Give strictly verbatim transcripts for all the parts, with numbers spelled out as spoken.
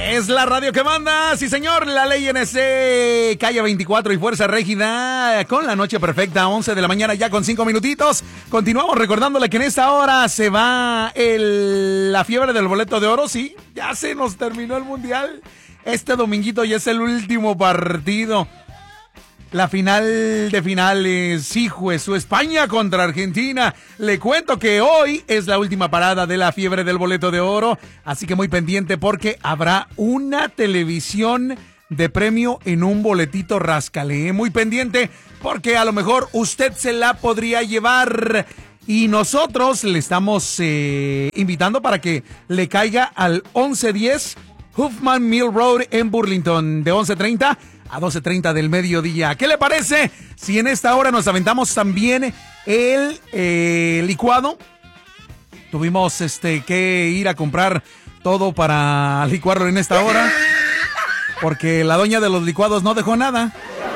Es la radio que manda, sí señor, la ley N C, calle veinticuatro y Fuerza Régida, con la noche perfecta, once de la mañana ya con cinco minutitos. Continuamos recordándole que en esta hora se va el, la fiebre del boleto de oro, sí, ya se nos terminó el mundial. Este dominguito ya es el último partido. La final de finales, hijo, su España contra Argentina. Le cuento que hoy es la última parada de la fiebre del boleto de oro, así que muy pendiente porque habrá una televisión de premio en un boletito rascale. Muy pendiente porque a lo mejor usted se la podría llevar. Y nosotros le estamos eh, invitando para que le caiga al once diez Huffman Mill Road en Burlington, de once treinta a doce treinta del mediodía. ¿Qué le parece si en esta hora nos aventamos también el eh, licuado? Tuvimos este que ir a comprar todo para licuarlo en esta hora, porque la doña de los licuados no dejó nada.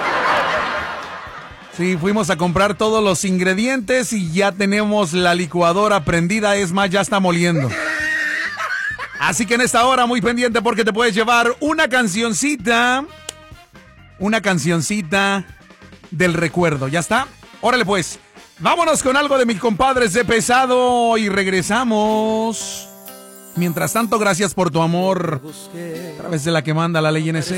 Sí, fuimos a comprar todos los ingredientes y ya tenemos la licuadora prendida, es más, ya está moliendo. Así que en esta hora muy pendiente porque te puedes llevar una cancioncita, una cancioncita del recuerdo, ¿ya está? Órale pues, vámonos con algo de mis compadres de Pesado y regresamos. Mientras tanto, gracias por tu amor, a través de la que manda la ley N C.